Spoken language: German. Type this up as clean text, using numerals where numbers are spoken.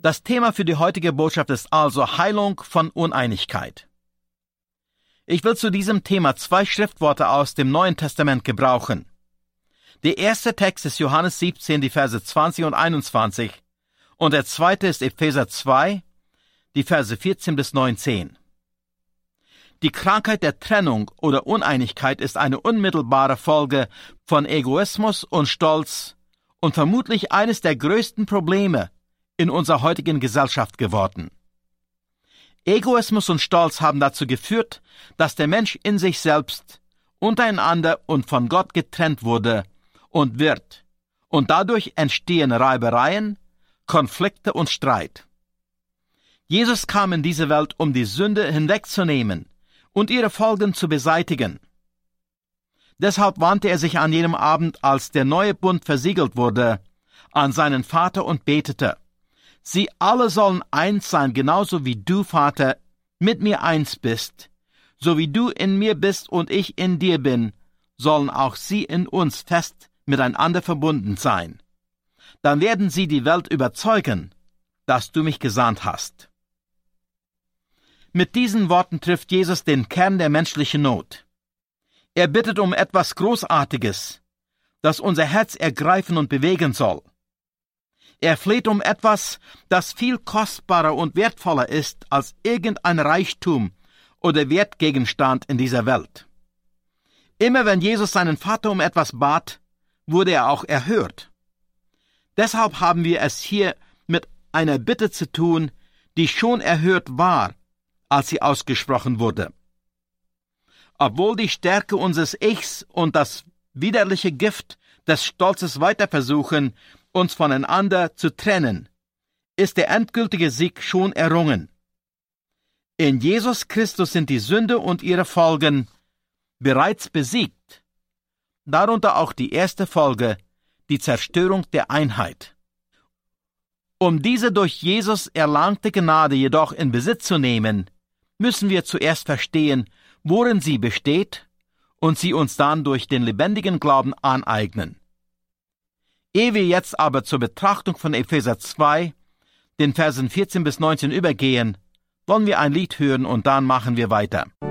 Das Thema für die heutige Botschaft ist also Heilung von Uneinigkeit. Ich will zu diesem Thema 2 Schriftworte aus dem Neuen Testament gebrauchen. Der erste Text ist Johannes 17, die Verse 20 und 21, und der zweite ist Epheser 2, die Verse 14 bis 19. Die Krankheit der Trennung oder Uneinigkeit ist eine unmittelbare Folge von Egoismus und Stolz und vermutlich eines der größten Probleme in unserer heutigen Gesellschaft geworden. Egoismus und Stolz haben dazu geführt, dass der Mensch in sich selbst, untereinander und von Gott getrennt wurde und wird, und dadurch entstehen Reibereien, Konflikte und Streit. Jesus kam in diese Welt, um die Sünde hinwegzunehmen und ihre Folgen zu beseitigen. Deshalb wandte er sich an jenem Abend, als der neue Bund versiegelt wurde, an seinen Vater und betete: Sie alle sollen eins sein, genauso wie du, Vater, mit mir eins bist. So wie du in mir bist und ich in dir bin, sollen auch sie in uns fest miteinander verbunden sein. Dann werden sie die Welt überzeugen, dass du mich gesandt hast. Mit diesen Worten trifft Jesus den Kern der menschlichen Not. Er bittet um etwas Großartiges, das unser Herz ergreifen und bewegen soll. Er fleht um etwas, das viel kostbarer und wertvoller ist als irgendein Reichtum oder Wertgegenstand in dieser Welt. Immer wenn Jesus seinen Vater um etwas bat, wurde er auch erhört. Deshalb haben wir es hier mit einer Bitte zu tun, die schon erhört war, als sie ausgesprochen wurde. Obwohl die Stärke unseres Ichs und das widerliche Gift des Stolzes weiter versuchen, uns voneinander zu trennen, ist der endgültige Sieg schon errungen. In Jesus Christus sind die Sünde und ihre Folgen bereits besiegt, darunter auch die erste Folge, die Zerstörung der Einheit. Um diese durch Jesus erlangte Gnade jedoch in Besitz zu nehmen, müssen wir zuerst verstehen, worin sie besteht, und sie uns dann durch den lebendigen Glauben aneignen. Ehe wir jetzt aber zur Betrachtung von Epheser 2, den Versen 14 bis 19 übergehen, wollen wir ein Lied hören und dann machen wir weiter.